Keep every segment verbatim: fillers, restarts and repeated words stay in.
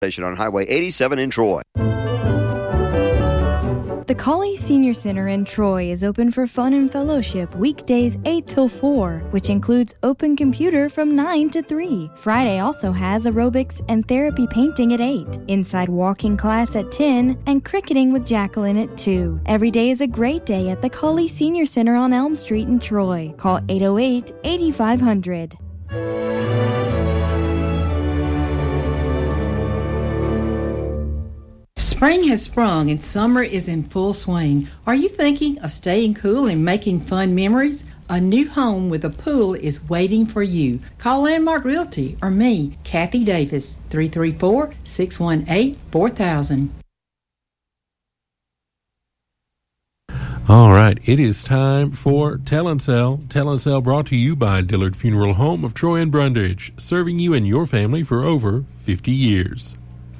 Station on Highway eighty-seven in Troy. The Colley Senior Center in Troy is open for fun and fellowship weekdays eight till four, which includes open computer from nine to three. Friday also has aerobics and therapy painting at eight, inside walking class at ten, and cricketing with Jacqueline at two. Every day is a great day at the Colley Senior Center on Elm Street in Troy. Call eight oh eight, eight five hundred. Spring has sprung and summer is in full swing. Are you thinking of staying cool and making fun memories? A new home with a pool is waiting for you. Call Landmark Realty or me, Kathy Davis, three three four, six one eight, four thousand. All right, it is time for Tell and Sell. Tell and Sell brought to you by Dillard Funeral Home of Troy and Brundage, serving you and your family for over fifty years.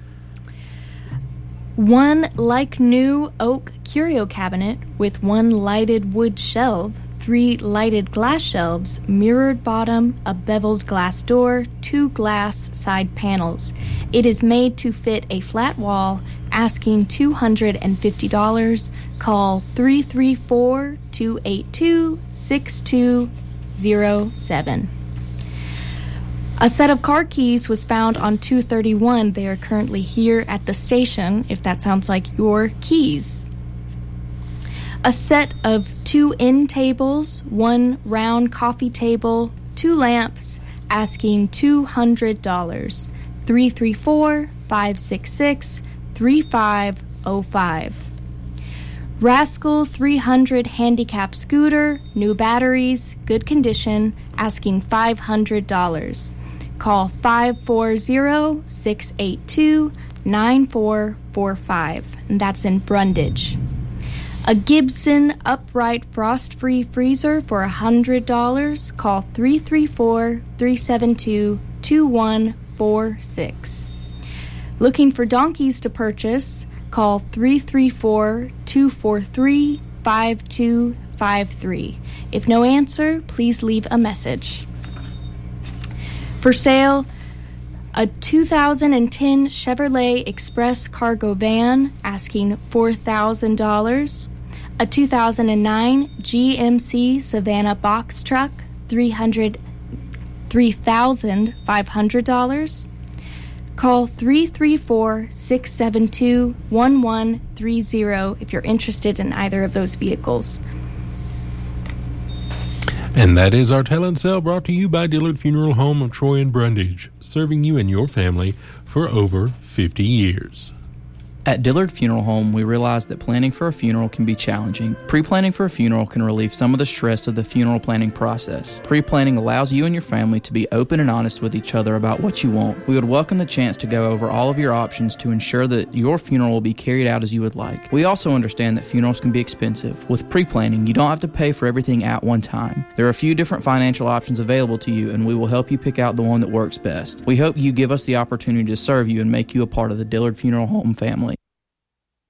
One like-new oak curio cabinet with one lighted wood shelf, three lighted glass shelves, mirrored bottom, a beveled glass door, two glass side panels. It is made to fit a flat wall, asking two hundred fifty dollars. Call three three four, two eight two, six two zero seven. A set of car keys was found on two thirty-one. They are currently here at the station, if that sounds like your keys. A set of two end tables, one round coffee table, two lamps, asking two hundred dollars. three three four, five six six, three five zero five. Rascal three hundred handicap scooter, new batteries, good condition, asking five hundred dollars. Call five four zero, six eight two, nine four four five, and that's in Brundage. A Gibson upright frost-free freezer for one hundred dollars. Call three three four, three seven two, two one four six. Looking for donkeys to purchase? Call three three four, two four three, five two five three. If no answer, please leave a message. For sale, a two thousand ten Chevrolet Express cargo van, asking four thousand dollars. A two thousand nine G M C Savannah box truck, three thousand five hundred dollars. Call three three four, six seven two, one one three zero if you're interested in either of those vehicles. And that is our Tell and Sell, brought to you by Dillard Funeral Home of Troy and Brundage, serving you and your family for over fifty years. At Dillard Funeral Home, we realize that planning for a funeral can be challenging. Pre-planning for a funeral can relieve some of the stress of the funeral planning process. Pre-planning allows you and your family to be open and honest with each other about what you want. We would welcome the chance to go over all of your options to ensure that your funeral will be carried out as you would like. We also understand that funerals can be expensive. With pre-planning, you don't have to pay for everything at one time. There are a few different financial options available to you, and we will help you pick out the one that works best. We hope you give us the opportunity to serve you and make you a part of the Dillard Funeral Home family.